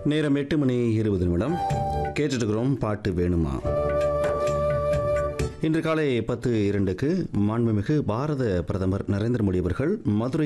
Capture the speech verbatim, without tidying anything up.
நேரம் எட்டு மணி இருபது நிமிடம் கேட்டுட்டுக்கிறோம். பாட்டு வேணுமா? இன்று காலை பத்து இரண்டுக்கு மாண்புமிகு பாரத பிரதமர் நரேந்திர மோடி அவர்கள் மதுரை